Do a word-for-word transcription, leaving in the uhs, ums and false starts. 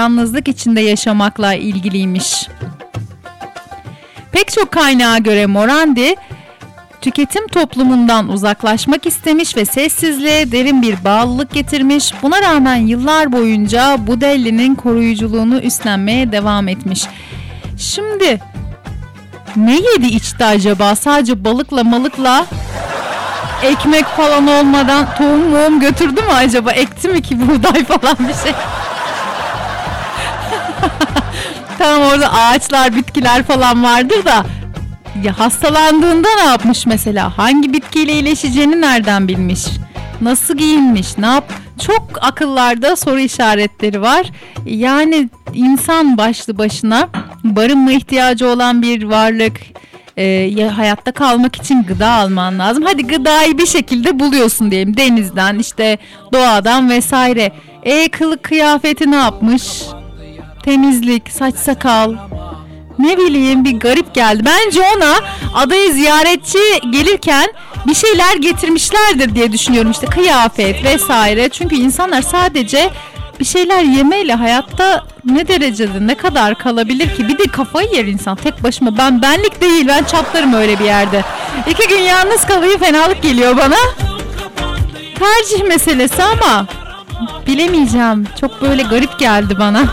yalnızlık içinde yaşamakla ilgiliymiş. Pek çok kaynağa göre Morandi, tüketim toplumundan uzaklaşmak istemiş ve sessizliğe derin bir bağlılık getirmiş. Buna rağmen yıllar boyunca Budelli'nin koruyuculuğunu üstlenmeye devam etmiş. Şimdi ne yedi içti acaba? Sadece balıkla malıkla, ekmek falan olmadan tohum muhum götürdü mü acaba? Ekti mi ki buğday falan bir şey? Tamam, orada ağaçlar, bitkiler falan vardır da ya hastalandığında ne yapmış mesela? Hangi bitkiyle iyileşeceğini nereden bilmiş? Nasıl giyinmiş? Ne yap? Çok akıllarda soru işaretleri var. Yani insan başlı başına barınma ihtiyacı olan bir varlık. Ee, hayatta kalmak için gıda alman lazım. Hadi gıdayı bir şekilde buluyorsun diyelim. Denizden, işte doğadan vesaire. E kılık kıyafeti ne yapmış? Temizlik, saç sakal. Ne bileyim, bir garip geldi. Bence ona adayı ziyaretçi gelirken bir şeyler getirmişlerdir diye düşünüyorum. İşte kıyafet vesaire. Çünkü insanlar sadece bir şeyler yemeyle hayatta ne derecede, ne kadar kalabilir ki? Bir de kafayı yer insan tek başıma. Ben benlik değil, ben çatlarım öyle bir yerde. İki gün yalnız kalayım, fenalık geliyor bana. Tercih meselesi ama bilemeyeceğim. Çok böyle garip geldi bana.